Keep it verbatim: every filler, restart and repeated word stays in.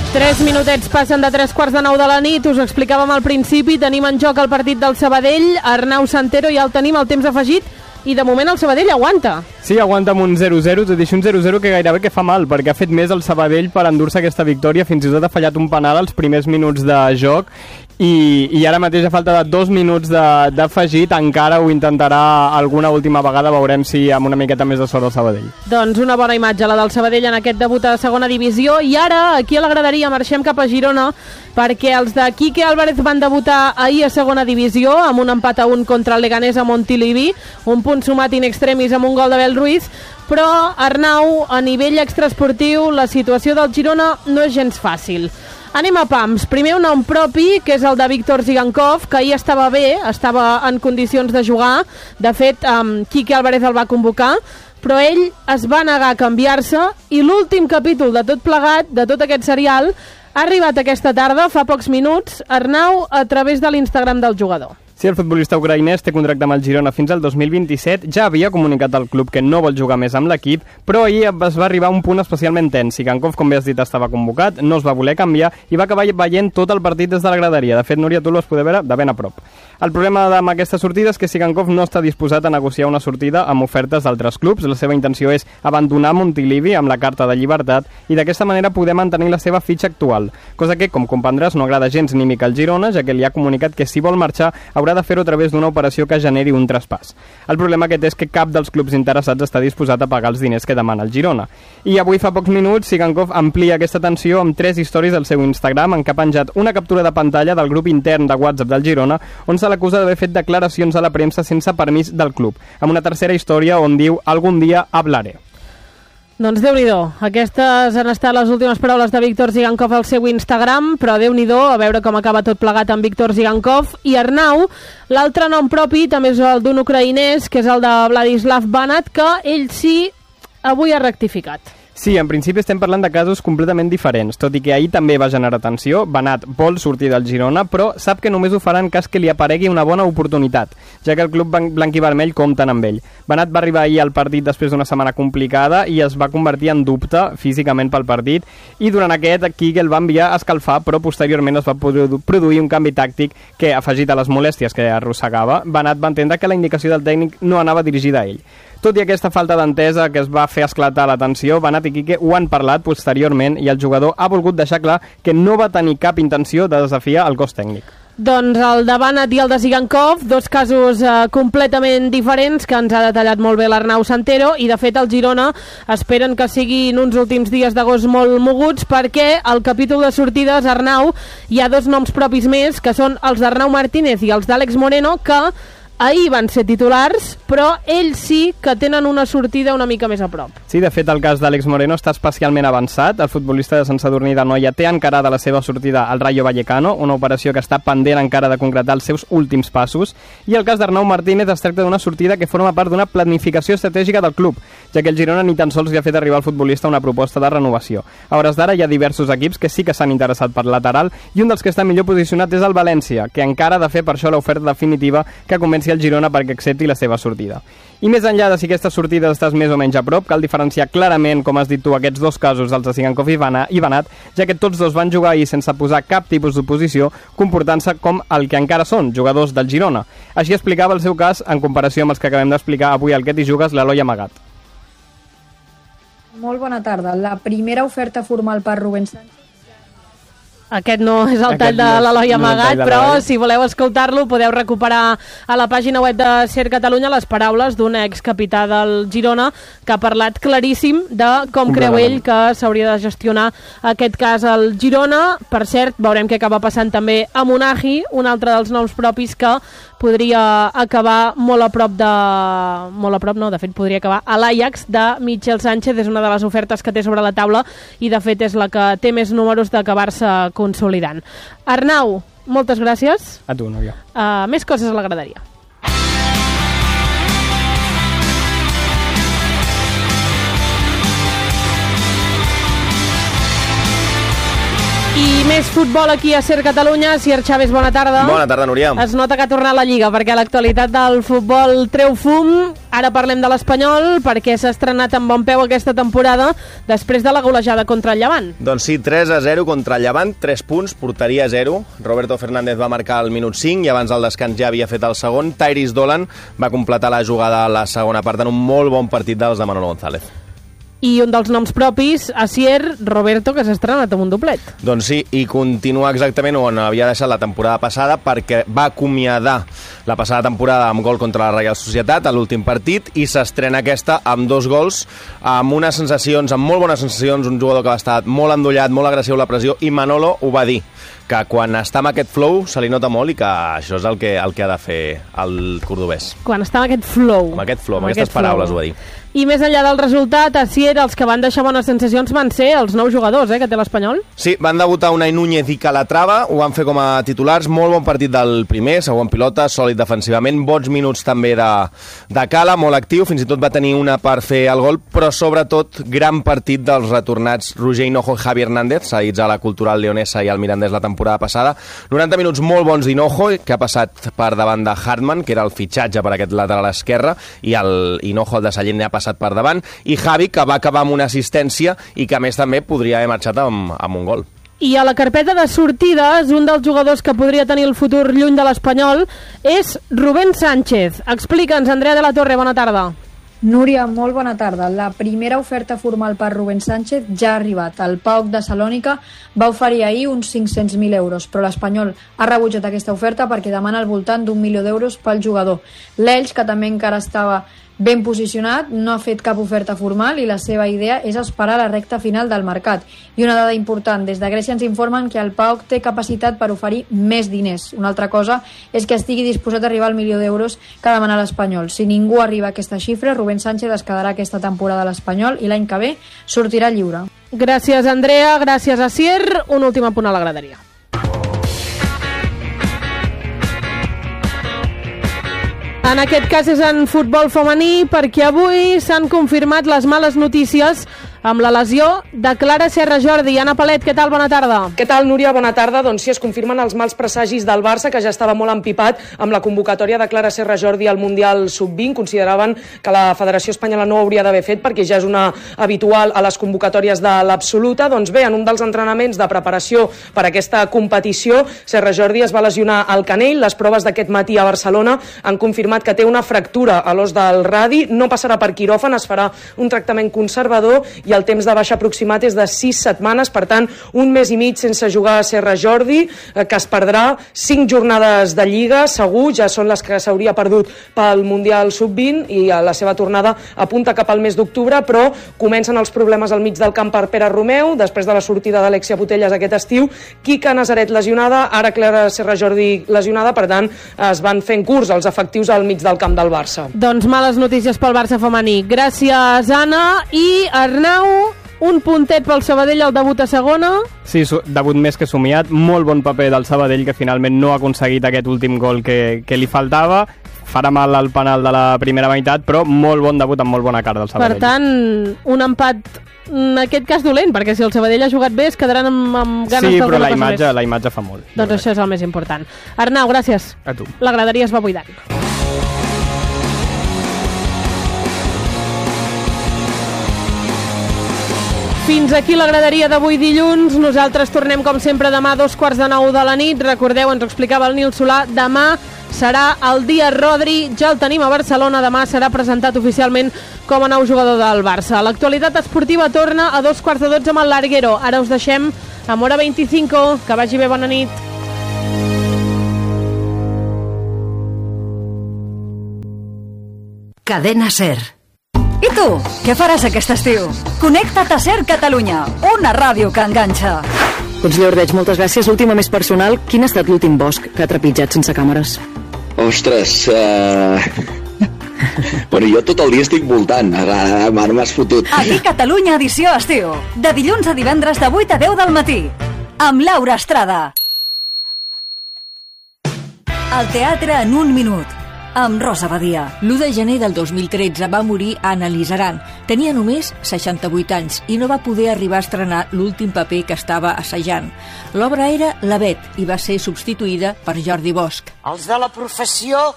Tres minutets passen de tres quarts de nou de la nit. Us ho explicàvem al principi. Tenim en joc el partit del Sabadell. Arnau Santero, ja el tenim al temps afegit. I de moment el Sabadell aguanta. Sí, aguanta amb un zero zero, tot i així un zero zero que gairebé que fa mal, perquè ha fet més el Sabadell per endur-se aquesta victòria. Fins i tot ha fallat un penal als primers minuts de joc. I, i ara mateix a falta de dos minuts d'afegit encara ho intentarà alguna última vegada. Veurem si amb una miqueta més de sort el Sabadell. Doncs una bona imatge la del Sabadell en aquest debut a segona divisió. I ara aquí a la graderia marxem cap a Girona, perquè els de Quique Álvarez van debutar ahir a segona divisió amb un empat a un contra el Leganés a Montilivi, un punt sumat in extremis amb un gol de Bel Ruiz. Però Arnau, a nivell extraesportiu la situació del Girona no és gens fàcil. Anem a pams. Primer un nom propi, que és el de Víctor Zigankov, que ahir estava bé, estava en condicions de jugar. De fet, um, Quique Álvarez el va convocar, però ell es va negar a canviar-se i l'últim capítol de tot plegat, de tot aquest serial, ha arribat aquesta tarda, fa pocs minuts, Arnau, a través de l'Instagram del jugador. Sí, el futbolista ucraïnès té contracte amb el Girona fins al dos mil vint-i-set. Ja havia comunicat al club que no vol jugar més amb l'equip, però ahir es va arribar a un punt especialment tens. Zigankov, com bé has dit, estava convocat, no es va voler canviar i va acabar veient tot el partit des de la graderia. De fet, Núria, tu l'has poder veure de ben a prop. El problema amb aquesta sortida és que Zigankov no està disposat a negociar una sortida amb ofertes d'altres clubs. La seva intenció és abandonar Montilivi amb la carta de llibertat i d'aquesta manera poder mantenir la seva fitxa actual, cosa que, com comprendràs, no agrada gens ni mica al Girona, ja que li ha comunicat que si vol marxar haurà de fer-ho a través d'una operació que generi un traspàs. El problema aquest és que cap dels clubs interessats està disposat a pagar els diners que demana el Girona. I avui, fa pocs minuts, Zigankov amplia aquesta tensió amb tres històries al seu Instagram, en què ha penjat una captura de pantalla del grup intern de WhatsApp del Girona, on se l'acusa d'haver fet declaracions a la premsa sense permís del club, amb una tercera història on diu «Algun dia hablaré». Doncs Déu-n'hi-do, aquestes han estat les últimes paraules de Víctor Zigankov al seu Instagram, però Déu-n'hi-do, a veure com acaba tot plegat amb Víctor Zigankov. I Arnau, l'altre nom propi també és el d'un ucraïnès, que és el de Vladislav Banat, que ell sí avui ha rectificat. Sí, en principi estem parlant de casos completament diferents, tot i que ahir també va generar tensió. Banat vol sortir del Girona, però sap que només ho farà en cas que li aparegui una bona oportunitat, ja que el club blanc-i-vermell compten amb ell. Banat va arribar ahir al partit després d'una setmana complicada i es va convertir en dubte físicament pel partit, i durant aquest Quique el va enviar a escalfar, però posteriorment es va produir un canvi tàctic que, afegit a les molèsties que arrossegava, Banat va entendre que la indicació del tècnic no anava dirigida a ell. Tot i aquesta falta d'entesa que es va fer esclatar la tensió, Banat i Quique ho han parlat posteriorment i el jugador ha volgut deixar clar que no va tenir cap intenció de desafiar el cos tècnic. Doncs el de Banat i el de Zigankov, dos casos eh, completament diferents que ens ha detallat molt bé l'Arnau Santero, i de fet el Girona esperen que siguin uns últims dies d'agost molt moguts, perquè al capítol de sortides, Arnau, hi ha dos noms propis més, que són els d'Arnau Martínez i els d'Àlex Moreno, que ahir van ser titulars, però ells sí que tenen una sortida una mica més a prop. Sí, de fet, el cas d'Àlex Moreno està especialment avançat. El futbolista de Sant Sadurní d'Anoia té encarada la seva sortida al Rayo Vallecano, una operació que està pendent encara de concretar els seus últims passos, i el cas d'Arnau Martínez es tracta d'una sortida que forma part d'una planificació estratègica del club, ja que el Girona ni tan sols li ha fet arribar al futbolista una proposta de renovació. A hores d'ara hi ha diversos equips que sí que s'han interessat per lateral, i un dels que està millor posicionat és el València, que encara ha de fer per això l'oferta definitiva que convenci el Girona perquè accepti la seva sortida. I més enllà de si aquestes sortides estàs més o menys a prop, cal diferenciar clarament, com has dit tu, aquests dos casos, els de Zigankov i Banat, ja que tots dos van jugar ahir sense posar cap tipus d'oposició, comportant-se com el que encara són, jugadors del Girona. Així explicava el seu cas en comparació amb els que acabem d'explicar avui al Que t'hi jugues, l'Eloi Amagat. Molt bona tarda. La primera oferta formal per Rubén Sánchez. Aquest no és el tall de l'Eloi Amagat, però si voleu escoltar-lo podeu recuperar a la pàgina web de Ser Catalunya les paraules d'un excapità del Girona que ha parlat claríssim de com creu ell que s'hauria de gestionar aquest cas al Girona. Per cert, veurem què acaba passant també a Monahi, un altre dels noms propis que podria acabar molt a prop de... molt a prop no, de fet podria acabar a l'Ajax de Michel Sánchez. És una de les ofertes que té sobre la taula i de fet és la que té més números d'acabar-se consolidant. Arnau, moltes gràcies. A tu, Núria. Uh, més coses a la graderia. I més futbol aquí a Ser Catalunya. Sier Chávez, bona tarda. Bona tarda, Núria. Es nota que ha tornat la Lliga, perquè l'actualitat del futbol treu fum. Ara parlem de l'Espanyol, perquè s'ha estrenat amb bon peu aquesta temporada després de la golejada contra el Llevant. Doncs sí, tres a zero contra el Llevant, tres punts, porteria zero. Roberto Fernández va marcar al minut cinc i abans del descans ja havia fet el segon. Tyrese Dolan va completar la jugada a la segona part en un molt bon partit dels de Manolo González. I un dels noms propis, Asier Roberto, que s'ha estrenat amb un doblet. Doncs sí, i continua exactament on havia deixat la temporada passada, perquè va acomiadar la passada temporada amb gol contra la Reial Societat a l'últim partit i s'estrena aquesta amb dos gols, amb unes sensacions, amb molt bones sensacions, un jugador que va estar molt endollat, molt agressiu a la pressió, i Manolo ho va dir, que quan està amb aquest flow se li nota molt i que això és el que, el que ha de fer el cordobès. Quan està amb aquest flow. Amb aquest flow, amb, amb aquestes aquest paraules flow. ho va dir. I més enllà del resultat, Asier, els que van deixar bones sensacions van ser els nous jugadors eh, que té l'Espanyol. Sí, van debutar Unai Núñez i Calatrava, ho van fer com a titulars, molt bon partit del primer, segon pilota, sòlid defensivament, bons minuts també de, de Cala, molt actiu, fins i tot va tenir una per fer el gol, però sobretot gran partit dels retornats Roger Hinojo i Javi Hernández, seguits a la Cultural Leonesa i al Mirandés la temporada passada. noranta minuts molt bons d'Hinojo, que ha passat per davant de Hartmann, que era el fitxatge per aquest lateral esquerre, i el Hinojo, el de Sallent, ha passat per davant, i Javi, que va acabar amb una assistència i que a més també podria haver marxat amb, amb un gol. I a la carpeta de sortides, un dels jugadors que podria tenir el futur lluny de l'Espanyol és Rubén Sánchez. Explica'ns, Andrea de la Torre, bona tarda. Núria, molt bona tarda. La primera oferta formal per Rubén Sánchez ja ha arribat. El P A O K de Salònica va oferir ahir uns cinc-cents mil euros, però l'Espanyol ha rebutjat aquesta oferta perquè demana al voltant d'un milió d'euros pel jugador. L'Elx, que també encara estava ben posicionat, no ha fet cap oferta formal i la seva idea és esperar la recta final del mercat. I una dada important, des de Grècia ens informen que el P A O K té capacitat per oferir més diners. Una altra cosa és que estigui disposat a arribar al milió d'euros que demana l'Espanyol. Si ningú arriba a aquesta xifra, Rubén Sánchez es quedarà aquesta temporada a l'Espanyol i l'any que ve sortirà lliure. Gràcies, Andrea. Gràcies, Asier. Un últim apunt a la graderia. En aquest cas és en futbol femení, perquè avui s'han confirmat les males notícies amb la lesió de Clara Serra Jordi. Anna Palet, què tal? Bona tarda. Què tal, Núria? Bona tarda. Doncs sí, es confirmen els mals presagis del Barça, que ja estava molt empipat amb la convocatòria de Clara Serra Jordi al Mundial sub vint. Consideraven que la Federació Espanyola no ho hauria d'haver fet perquè ja és una habitual a les convocatòries de l'absoluta. Doncs bé, en un dels entrenaments de preparació per a aquesta competició, Serra Jordi es va lesionar al canell. Les proves d'aquest matí a Barcelona han confirmat que té una fractura a l'os del radi. No passarà per quiròfan, es farà un tractament conservador i el temps de baixa aproximat és de sis setmanes, per tant, un mes i mig sense jugar a Serra Jordi, eh, que es perdrà cinc jornades de Lliga, segur, ja són les que s'hauria perdut pel Mundial sub vint, i a la seva tornada apunta cap al mes d'octubre, però comencen els problemes al mig del camp per Pere Romeu, després de la sortida d'Alexia Putellas aquest estiu, Quica Nazaret lesionada, ara Clara Serra Jordi lesionada, per tant, es van fent curts els efectius al mig del camp del Barça. Doncs males notícies pel Barça femení. Gràcies, Anna. I Arnau, un puntet pel Sabadell al debut a segona. Sí, debut més que somiat. Molt bon paper del Sabadell, que finalment no ha aconseguit aquest últim gol que, que li faltava. Farà mal al penal de la primera meitat, però molt bon debut amb molt bona cara del Sabadell. Per tant, un empat en aquest cas dolent, perquè si el Sabadell ha jugat bé es quedaran amb, amb ganes sí, d'alguna però la cosa imatge, més. la imatge fa molt. Doncs això és el més important. Arnau, gràcies. A tu. La graderia es va buidant. Fins aquí la graderia d'avui dilluns. Nosaltres tornem, com sempre, demà a dos quarts de nou de la nit. Recordeu, ens ho explicava el Nil Solà, demà serà el dia Rodri, ja el tenim a Barcelona, demà serà presentat oficialment com a nou jugador del Barça. L'actualitat esportiva torna a dos quarts de dotze amb el Larguero. Ara us deixem amb Hora vint-i-cinc. Que vagi bé, bona nit. Cadena Ser. I tu, què faràs aquest estiu? Connecta't a Ser Catalunya, una ràdio que enganxa. Conseller Ordeig, moltes gràcies. L'última més personal, quin ha estat l'últim bosc que ha trepitjat sense càmeres? Ostres, uh... bueno, jo tot el dia estic voltant, ara m'has fotut. Aquí Catalunya edició estiu, de dilluns a divendres de vuit a deu del matí, amb Laura Estrada. El teatre en un minut. amb Rosa Badia. l'u de gener del dos mil tretze va morir Anna Lizaran. Tenia només seixanta-vuit anys i no va poder arribar a estrenar l'últim paper que estava assajant. L'obra era La Bet i va ser substituïda per Jordi Bosch. Els de la professió